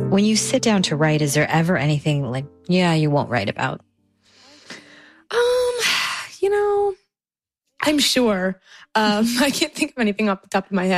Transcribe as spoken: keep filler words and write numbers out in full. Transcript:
When you sit down to write, is there ever anything like, yeah, you won't write about? Um, you know, I'm sure. Um, I can't think of anything off the top of my head.